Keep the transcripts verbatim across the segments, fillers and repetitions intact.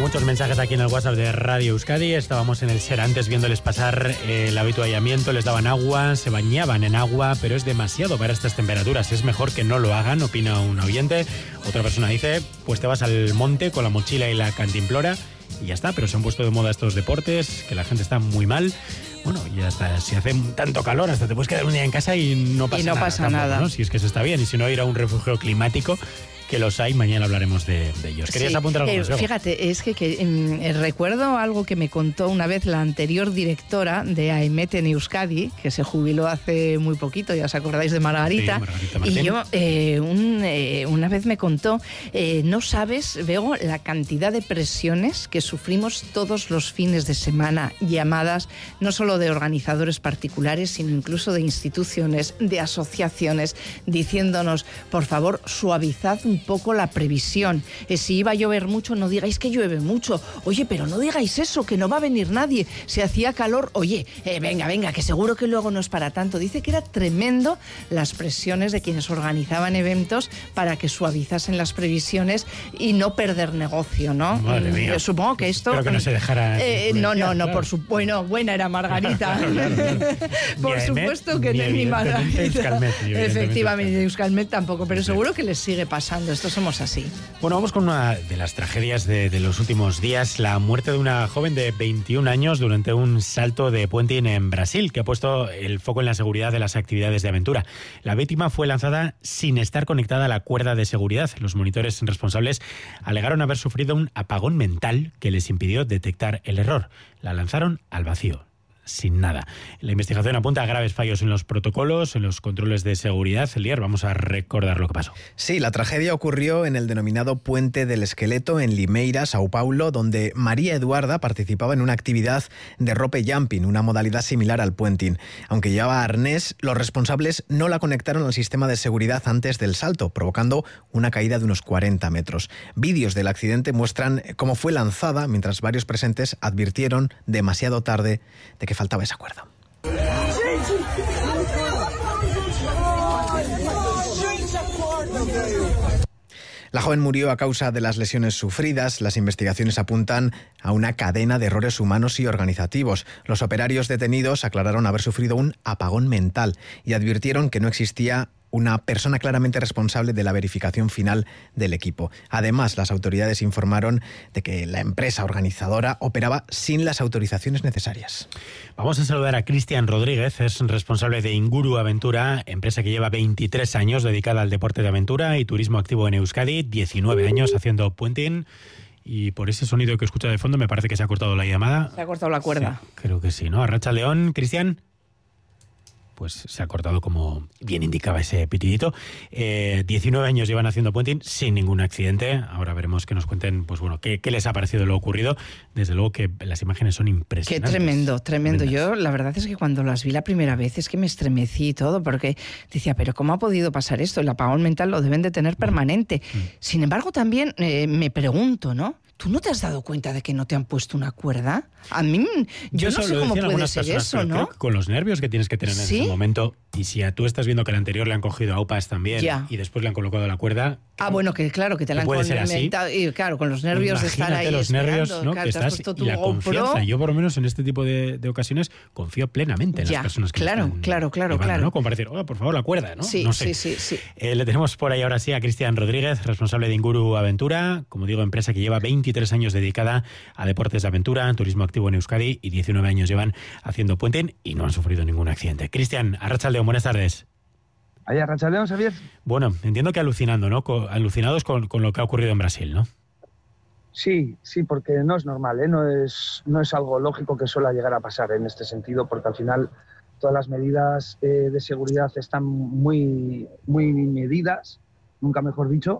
muchos mensajes aquí en el WhatsApp de Radio Euskadi. Estábamos en el Serantes viéndoles pasar eh, el habituallamiento, les daban agua, se bañaban en agua, pero es demasiado para estas temperaturas. Es mejor que no lo hagan, opina un oyente. Otra persona dice, pues te vas al monte con la mochila y la cantimplora y ya está, pero se han puesto de moda estos deportes, que la gente está muy mal. Bueno, y hasta si hace tanto calor, hasta te puedes quedar un día en casa y no pasa y no nada. Pasa tampoco, nada. ¿no? Si es que se está bien, y si no, ir a un refugio climático, que los hay, mañana hablaremos de, de ellos. ¿Querías sí, apuntar algo eh, más? Fíjate, es que, que eh, recuerdo algo que me contó una vez la anterior directora de AEMET en Euskadi, que se jubiló hace muy poquito, ya os acordáis de Margarita. Sí, Margarita Martín. Y yo, eh, un, eh, una vez me contó, eh, no sabes, Bego, la cantidad de presiones que sufrimos todos los fines de semana, llamadas no solo de organizadores particulares, sino incluso de instituciones, de asociaciones, diciéndonos, por favor, suavizad un poco la previsión. Eh, si iba a llover mucho, no digáis que llueve mucho. Oye, pero no digáis eso, que no va a venir nadie. Si hacía calor, oye, eh, venga, venga, que seguro que luego no es para tanto. Dice que era tremendo las presiones de quienes organizaban eventos para que suavizasen las previsiones y no perder negocio, ¿no? Madre mía. Yo supongo que esto... Espero que no se dejara... Eh, no, no, no, claro. por su... Bueno, buena era Margarita. Claro, claro, claro. Por Ni supuesto que ni ni Margarita. Euskalmet, ni evidentemente Efectivamente, Euskalmet tampoco, pero Sí. seguro que les sigue pasando. Estos somos así. Bueno, vamos con una de las tragedias de, de los últimos días, la muerte de una joven de veintiún años durante un salto de puenting en Brasil, que ha puesto el foco en la seguridad de las actividades de aventura. La víctima fue lanzada sin estar conectada a la cuerda de seguridad. Los monitores responsables alegaron haber sufrido un apagón mental que les impidió detectar el error. La lanzaron al vacío, sin nada. La investigación apunta a graves fallos en los protocolos, en los controles de seguridad. Lier, vamos a recordar lo que pasó. Sí, la tragedia ocurrió en el denominado Puente del Esqueleto en Limeira, Sao Paulo, donde María Eduarda participaba en una actividad de rope jumping, una modalidad similar al puenting. Aunque llevaba arnés, los responsables no la conectaron al sistema de seguridad antes del salto, provocando una caída de unos cuarenta metros. Vídeos del accidente muestran cómo fue lanzada, mientras varios presentes advirtieron demasiado tarde de que faltaba esa cuerda. La joven murió a causa de las lesiones sufridas. Las investigaciones apuntan a una cadena de errores humanos y organizativos. Los operarios detenidos aclararon haber sufrido un apagón mental y advirtieron que no existía una persona claramente responsable de la verificación final del equipo. Además, las autoridades informaron de que la empresa organizadora operaba sin las autorizaciones necesarias. Vamos a saludar a Cristian Rodríguez, es responsable de Inguru Aventura, empresa que lleva veintitrés años dedicada al deporte de aventura y turismo activo en Euskadi, diecinueve años haciendo puenting. Y por ese sonido que escucha de fondo me parece que se ha cortado la llamada. Se ha cortado la cuerda. Sí, creo que sí, ¿no? Arratsaldeon, Cristian. Pues se ha cortado como bien indicaba ese pitidito. Eh, diecinueve años llevan haciendo puenting sin ningún accidente. Ahora veremos que nos cuenten, pues bueno, qué, qué les ha parecido lo ocurrido. Desde luego que las imágenes son impresionantes. Qué tremendo, tremendo. Tremendas. Yo la verdad es que cuando las vi la primera vez es que me estremecí y todo, porque decía, pero ¿cómo ha podido pasar esto? El apagón mental lo deben de tener permanente. Mm. Sin embargo, también eh, me pregunto, ¿no? ¿Tú no te has dado cuenta de que no te han puesto una cuerda? A mí, yo, yo no sé cómo puede ser personas, eso, ¿no? Creo que con los nervios que tienes que tener en ¿Sí? ese momento, y si a tú estás viendo que al anterior le han cogido a UPAs también, ya. y después le han colocado la cuerda... Ah, bueno, que claro, que te la han colocado. Y claro, con los nervios de estar ahí los nervios, esperando, ¿no? Claro, que te has estás, puesto tu y la GoPro. confianza. Yo, por lo menos, en este tipo de, de ocasiones, confío plenamente en ya, las personas que claro, están claro, claro, llevando, claro. ¿no? Como para decir, oh, por favor, la cuerda, ¿no? Sí, no sé. sí, sí. sí. Eh, le tenemos por ahí ahora sí a Cristian Rodríguez, responsable de Inguru Aventura, como digo, empresa que lleva veintitrés años dedicada a deportes de aventura, turismo activo en Euskadi, y diecinueve años llevan haciendo puenting y no han sufrido ningún accidente. Cristian, arratsaldeon, buenas tardes. Ahí, arratsaldeon, Xavier. Bueno, entiendo que alucinando, ¿no? Co- alucinados con, con lo que ha ocurrido en Brasil, ¿no? Sí, sí, porque no es normal, ¿eh? no es, no es algo lógico que suele llegar a pasar en este sentido, porque al final todas las medidas eh, de seguridad están muy, muy medidas, nunca mejor dicho,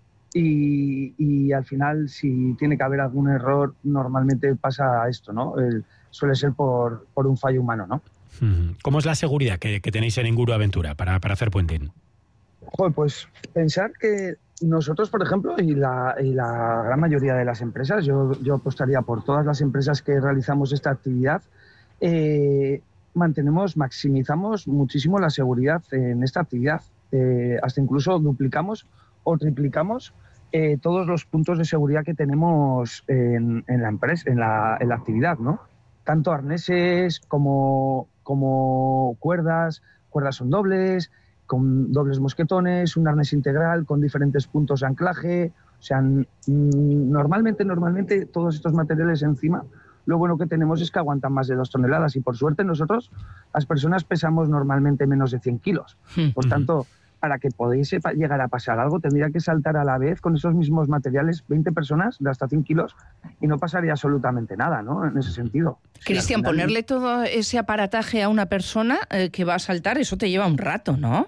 y, y al final si tiene que haber algún error, normalmente pasa esto, ¿no? El, suele ser por, por un fallo humano, ¿no? ¿Cómo es la seguridad que, que tenéis en Inguru Aventura para, para hacer puenting? Joder, pues pensar que nosotros, por ejemplo, y la, y la gran mayoría de las empresas, yo, yo apostaría por todas las empresas que realizamos esta actividad, eh, mantenemos, maximizamos muchísimo la seguridad en esta actividad. Eh, hasta incluso duplicamos o triplicamos eh, todos los puntos de seguridad que tenemos en, en la empresa, en la, en la actividad, ¿no? Tanto arneses como, como cuerdas, cuerdas son dobles, con dobles mosquetones, un arnés integral con diferentes puntos de anclaje. O sea, normalmente, normalmente todos estos materiales encima, lo bueno que tenemos es que aguantan más de dos toneladas y por suerte nosotros, las personas, pesamos normalmente menos de cien kilos. Por tanto, para que podáis llegar a pasar algo, tendría que saltar a la vez con esos mismos materiales veinte personas de hasta cien kilos y no pasaría absolutamente nada, ¿no? En ese sentido. Cristian, final... ponerle todo ese aparataje a una persona eh, que va a saltar, eso te lleva un rato, ¿no?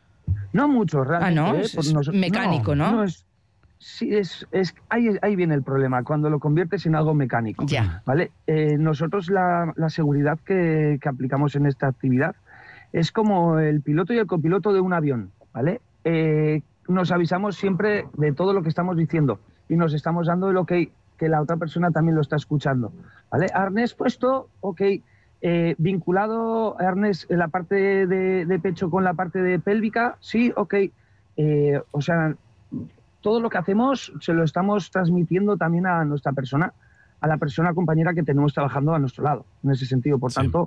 No mucho, realmente. Ah, ¿no? ¿eh? Es, es nos... mecánico, ¿no? ¿no? no es... Sí, es, es ahí, ahí viene el problema, cuando lo conviertes en algo mecánico. Ya. ¿Vale? Eh, nosotros la, la seguridad que, que aplicamos en esta actividad es como el piloto y el copiloto de un avión, ¿vale? Eh, nos avisamos siempre de todo lo que estamos diciendo y nos estamos dando el ok que la otra persona también lo está escuchando, ¿vale? Arnés puesto, ok. Eh, vinculado arnés en la parte de, de pecho con la parte de pélvica, sí, ok. Eh, o sea, todo lo que hacemos se lo estamos transmitiendo también a nuestra persona, a la persona compañera que tenemos trabajando a nuestro lado, en ese sentido. Por sí. tanto,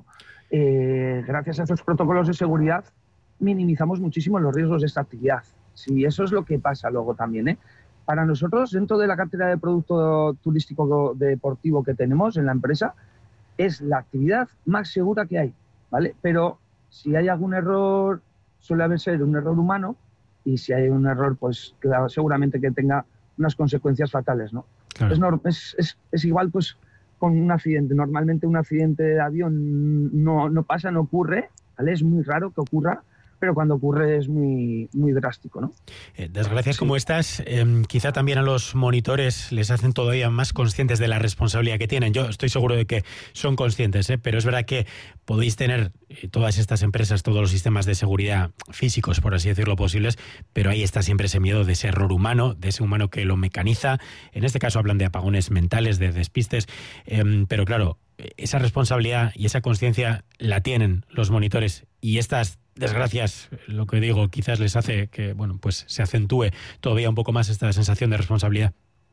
eh, gracias a esos protocolos de seguridad, minimizamos muchísimo los riesgos de esta actividad. Sí, eso es lo que pasa luego también, ¿eh? Para nosotros, dentro de la cartera de producto turístico deportivo que tenemos en la empresa, es la actividad más segura que hay, ¿vale? Pero si hay algún error, suele haber ser un error humano, y si hay un error, pues claro, seguramente que tenga unas consecuencias fatales, ¿no? Claro. Es, es, es, es igual pues con un accidente. Normalmente un accidente de avión no, no pasa, no ocurre, ¿vale? Es muy raro que ocurra, pero cuando ocurre es muy, muy drástico, ¿no? Eh, desgracias sí. como estas, eh, quizá también a los monitores les hacen todavía más conscientes de la responsabilidad que tienen. Yo estoy seguro de que son conscientes, ¿eh? Pero es verdad que podéis tener eh, todas estas empresas, todos los sistemas de seguridad físicos, por así decirlo, posibles, pero ahí está siempre ese miedo de ese error humano, de ese humano que lo mecaniza. En este caso hablan de apagones mentales, de despistes, eh, pero claro, esa responsabilidad y esa conciencia la tienen los monitores, y estas desgracias, lo que digo, quizás les hace que, bueno, pues se acentúe todavía un poco más esta sensación de responsabilidad.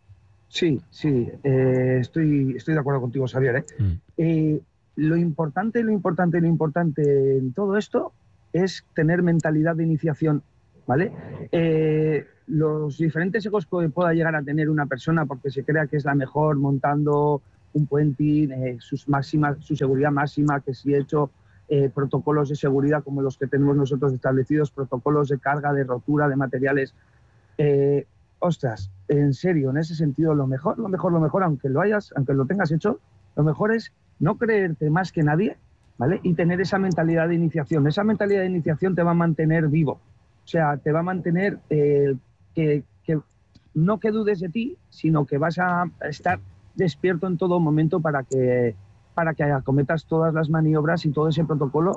Sí, sí, eh, estoy, estoy de acuerdo contigo, Xavier, ¿eh? Mm. Eh, lo importante, lo importante, lo importante en todo esto es tener mentalidad de iniciación, ¿vale? Eh, los diferentes egos que pueda llegar a tener una persona porque se crea que es la mejor montando un puenting, eh, sus máximas, su seguridad máxima, que si he hecho eh, protocolos de seguridad como los que tenemos nosotros establecidos, protocolos de carga, de rotura de materiales. Eh, ostras, en serio, en ese sentido, lo mejor, lo mejor, lo mejor, aunque lo hayas, aunque lo tengas hecho, lo mejor es no creerte más que nadie, ¿vale? Y tener esa mentalidad de iniciación. Esa mentalidad de iniciación te va a mantener vivo. O sea, te va a mantener eh, que, que no que dudes de ti, sino que vas a estar despierto en todo momento para que, para que acometas todas las maniobras y todo ese protocolo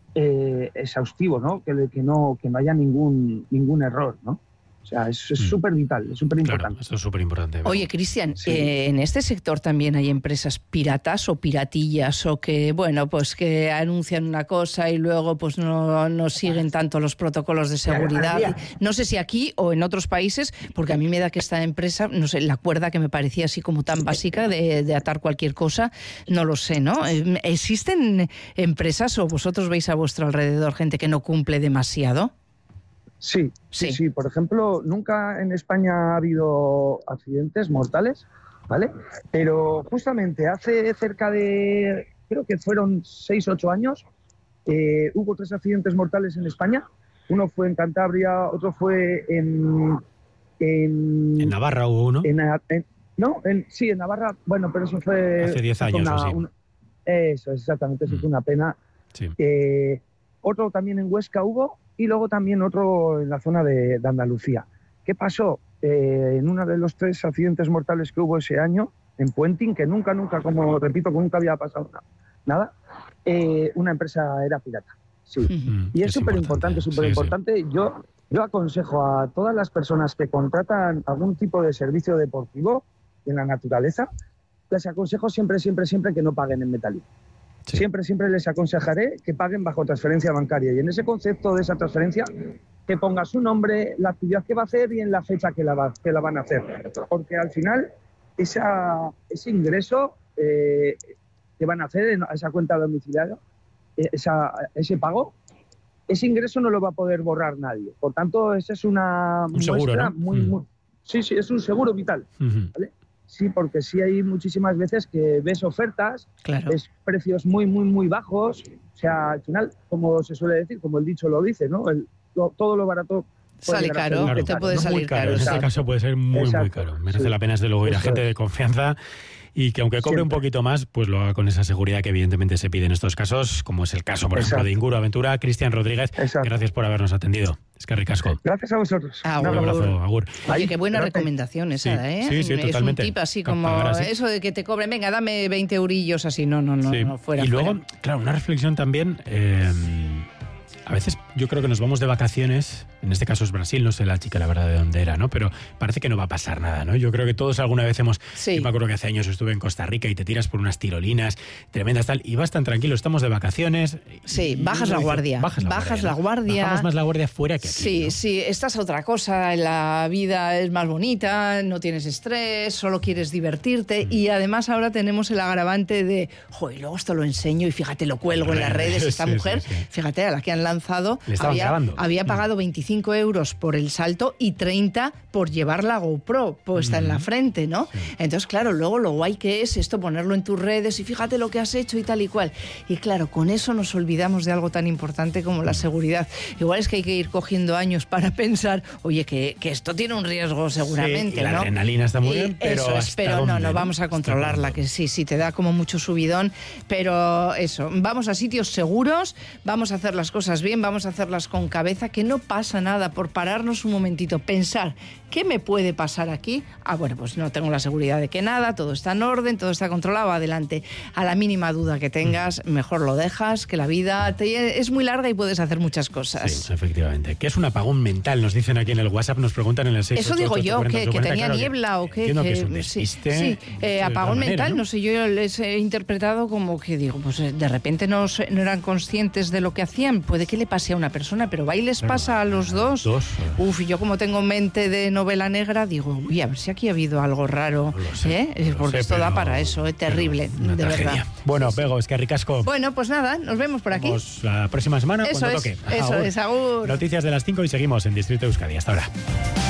eh, exhaustivo, ¿no? Que, que no que no haya ningún, ningún error, ¿no? O sea, es súper vital, es súper importante. Claro, esto es súper importante. Oye, Cristian, sí. eh, en este sector también hay empresas piratas o piratillas, o que, bueno, pues que anuncian una cosa y luego pues no, no siguen tanto los protocolos de seguridad. No sé si aquí o en otros países, porque a mí me da que esta empresa, no sé, la cuerda que me parecía así como tan básica de, de atar cualquier cosa, no lo sé, ¿no? ¿Existen empresas o vosotros veis a vuestro alrededor gente que no cumple demasiado? Sí, sí, sí, sí. Por ejemplo, nunca en España ha habido accidentes mortales, ¿vale? Pero justamente hace cerca de, creo que fueron seis, ocho años, eh, hubo tres accidentes mortales en España. Uno fue en Cantabria, otro fue en... En, en Navarra hubo uno. En, en, no, en, sí, en Navarra, bueno, pero eso fue... Hace diez años una, o así. Una, eso, exactamente, eso mm. fue una pena. Sí. Eh, otro también en Huesca hubo, y luego también otro en la zona de, de Andalucía. ¿Qué pasó? Eh, en uno de los tres accidentes mortales que hubo ese año, en Puenting, que nunca, nunca, como repito, que nunca había pasado nada, eh, una empresa era pirata. Sí. Mm, y es súper importante, súper sí, importante. Sí. Yo, yo aconsejo a todas las personas que contratan algún tipo de servicio deportivo en la naturaleza, les aconsejo siempre, siempre, siempre que no paguen en metálico. Sí. Siempre, siempre les aconsejaré que paguen bajo transferencia bancaria. Y en ese concepto de esa transferencia, que ponga su nombre, la actividad que va a hacer y en la fecha que la, va, que la van a hacer. Porque al final esa, ese ingreso eh, que van a hacer en esa cuenta domiciliaria, esa, ese pago, ese ingreso no lo va a poder borrar nadie. Por tanto, esa es una un seguro, ¿no? muy, mm. muy... Sí, sí, es un seguro vital. Uh-huh. ¿Vale? Sí, porque sí hay muchísimas veces que ves ofertas, claro. ves precios muy, muy, muy bajos. O sea, al final, como se suele decir, como el dicho lo dice, ¿no? El, lo, todo lo barato sale caro, claro, te puede no salir muy caro. caro. En este Exacto. caso puede ser muy, Exacto. muy caro. Merece sí. la pena, desde luego, ir a Eso gente es. de confianza y que aunque cobre Siempre. un poquito más, pues lo haga con esa seguridad que evidentemente se pide en estos casos, como es el caso, por Exacto. ejemplo, de Inguru Aventura. Cristian Rodríguez, Exacto. gracias por habernos atendido. Es que ricasco. Gracias a vosotros. Ah, Un bueno. abrazo, agur. Oye, qué buena Gracias. recomendación esa, Sí, ¿eh? sí, sí, es totalmente. un tip así Pa- como pagar así. eso de que te cobren, venga, dame veinte eurillos así. No, no, no, Sí. no fuera. Y luego, fuera. claro, una reflexión también. eh, a veces yo creo que nos vamos de vacaciones, en este caso es Brasil, no sé la chica la verdad de dónde era, ¿no? Pero parece que no va a pasar nada, ¿no? Yo creo que todos alguna vez hemos... Sí. Yo me acuerdo que hace años estuve en Costa Rica y te tiras por unas tirolinas tremendas tal, y vas tan tranquilo, estamos de vacaciones... Sí, y bajas uno la dice, guardia. Bajas la Bajas guardia. la ¿no? guardia. Bajamos más la guardia fuera que aquí, Sí, ¿no? sí, esta es otra cosa, la vida es más bonita, no tienes estrés, solo quieres divertirte Mm. y además ahora tenemos el agravante de, joder, luego esto lo enseño y fíjate, lo cuelgo en las redes, esta Sí, sí, mujer, sí. fíjate, a la que han lanzado, Le estaban había, grabando. había pagado veinticinco euros por el salto y treinta por llevar la GoPro puesta en la frente, ¿no? Sí. Entonces, claro, luego lo guay que es esto, ponerlo en tus redes y fíjate lo que has hecho y tal y cual. Y claro, con eso nos olvidamos de algo tan importante como la seguridad. Igual es que hay que ir cogiendo años para pensar, oye, que, que esto tiene un riesgo seguramente, Sí, y la ¿no? adrenalina está muy Y bien, pero eso es, ¿hasta pero no, dónde, no, no? vamos a ¿Hasta controlarla, cuándo? que sí, sí, te da como mucho subidón, pero eso, vamos a sitios seguros, vamos a hacer las cosas bien, vamos a hacerlas con cabeza, que no pasa nada por pararnos un momentito, pensar, ¿qué me puede pasar aquí? Ah, bueno, pues no tengo la seguridad de que nada, todo está en orden, todo está controlado, adelante. A la mínima duda que tengas, mejor lo dejas, que la vida te, es muy larga y puedes hacer muchas cosas. Sí, efectivamente. ¿Qué es un apagón mental? Nos dicen aquí en el WhatsApp, nos preguntan en el seis Eso ocho digo ocho yo, cuarenta, que, que cuarenta, tenía claro, niebla o qué. Entiendo que, que- es un sí, despiste. sí, eh, de apagón alguna manera, mental, ¿no? sé, yo les he interpretado como que digo, pues eh, de repente no, se- no eran conscientes de lo que hacían, puede que le pase a una persona, pero va y les Claro, pasa a los dos. dos, eh. Uf, yo como tengo mente de novela negra, digo, uy, a ver si aquí ha habido algo raro, No lo sé, ¿eh? no lo Porque sé, esto da pero- para eso, es terrible, pero una de tragedia. verdad. Bueno, Bego, es que ricasco. Bueno, pues nada, nos vemos por aquí. Nos vemos la próxima semana Eso cuando es, toque. eso Agur. es, agur. Noticias de las cinco y seguimos en Distrito Euskadi. Hasta ahora.